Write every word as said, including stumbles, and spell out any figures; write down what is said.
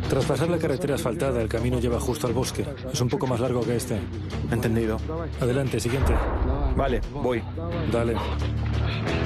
Tras pasar la carretera asfaltada, el camino lleva justo al bosque. Es un poco más largo que este. Entendido. Adelante, siguiente. Vale, voy. Dale.